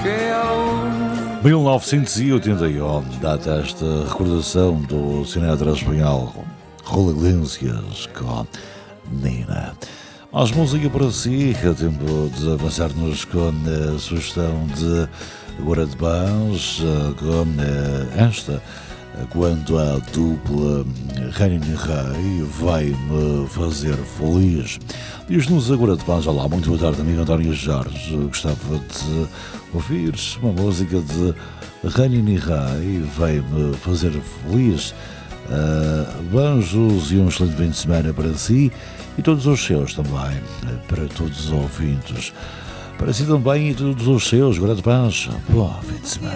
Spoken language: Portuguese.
1981, data esta recordação do cinema espanhol Julio Iglesias com Nina. Mais música para si, é tempo de avançarmos com a sugestão de Agora de Paz, com esta, quando a dupla Rainha e Rei vai-me fazer feliz. Diz-nos Agora de Paz, olá, muito boa tarde, amigo António Jorge. Gostava de ouvir uma música de Rainha e Rei, vai-me fazer feliz. Beijos e um excelente fim de semana para si e todos os seus também, para todos os ouvintes. Para si também e todos os seus, Agora de Paz, bom fim de semana.